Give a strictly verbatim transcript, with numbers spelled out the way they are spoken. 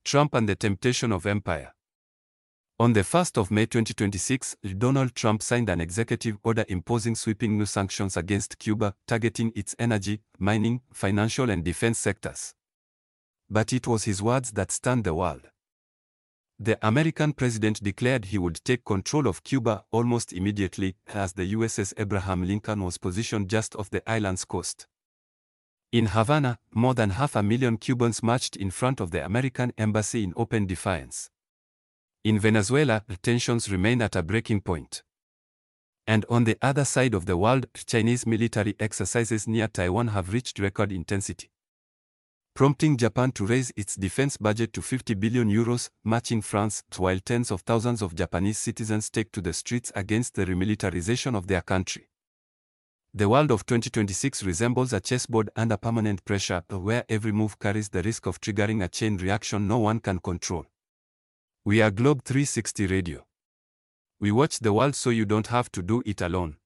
Trump and the temptation of empire. On the first of May twenty twenty-six, Donald Trump signed an executive order imposing sweeping new sanctions against Cuba, targeting its energy, mining, financial and defense sectors. But it was his words that stunned the world. The American president declared he would take control of Cuba almost immediately, as the U S S Abraham Lincoln was positioned just off the island's coast. In Havana, more than half a million Cubans marched in front of the American embassy in open defiance. In Venezuela, tensions remain at a breaking point. And on the other side of the world, Chinese military exercises near Taiwan have reached record intensity, prompting Japan to raise its defense budget to fifty billion euros, matching France, while tens of thousands of Japanese citizens take to the streets against the remilitarization of their country. The world of twenty twenty-six resembles a chessboard under permanent pressure, where every move carries the risk of triggering a chain reaction no one can control. We are Globe three sixty Radio. We watch the world so you don't have to do it alone.